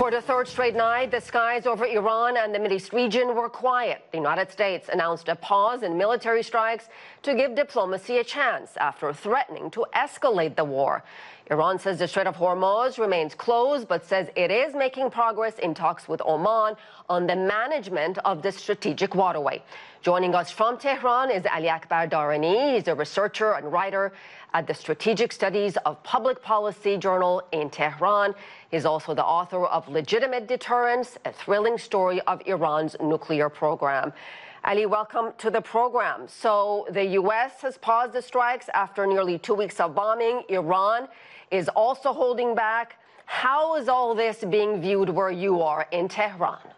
For the third straight night, the skies over Iran and the Mideast region were quiet. The United States announced a pause in military strikes to give diplomacy a chance after threatening to escalate the war. Iran says the Strait of Hormuz remains closed, but says it is making progress in talks with Oman on the management of the strategic waterway. Joining us from Tehran is Ali Akbar Darani. He's a researcher and writer at the Strategic Studies of Public Policy Journal in Tehran. He's also the author of Legitimate Deterrence, a thrilling story of Iran's nuclear program. Ali, welcome to the program. So the U.S. has paused the strikes after nearly 2 weeks of bombing. Iran is also holding back. How is all this being viewed where you are in Tehran?